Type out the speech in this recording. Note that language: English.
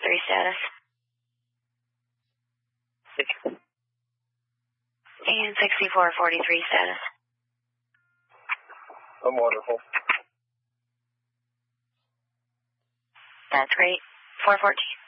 3 status. And 6443 status. I'm wonderful. That's great. 414.